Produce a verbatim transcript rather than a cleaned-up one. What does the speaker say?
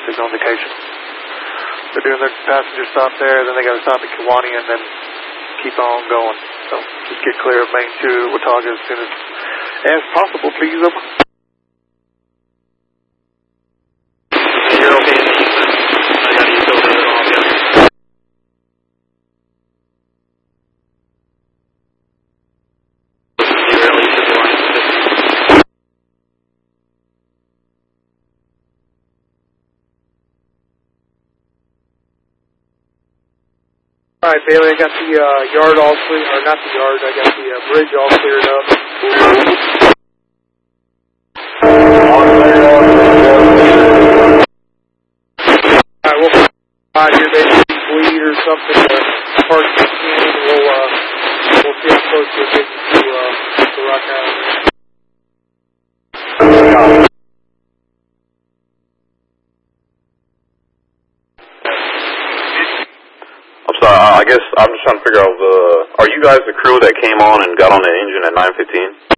is on vacation. They're doing their passenger stop there, then they got to stop at Kewanee and then keep on going. So just get clear of main two at Watauga as soon as, as possible, please. Over. You're okay in the east then? I got east over there off, yeah. All right, Bailey, I got the uh, yard all clear, or not the yard, I got the uh, bridge all cleared up. All right, we'll find your maybe bleed or something to park the can, and we'll, uh, we'll see how close we're getting to, uh, to Rock Island. I guess I'm just trying to figure out, uh, are you guys the crew that came on and got on the engine at nine fifteen?